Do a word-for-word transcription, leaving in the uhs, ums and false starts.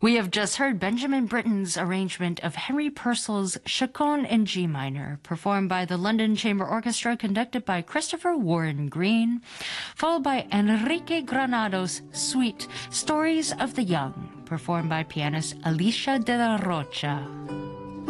We have just heard Benjamin Britten's arrangement of Henry Purcell's Chaconne in G minor, performed by the London Chamber Orchestra, conducted by Christopher Warren Green, followed by Enrique Granado's Suite, Stories of the Young, performed by pianist Alicia de la Rocha.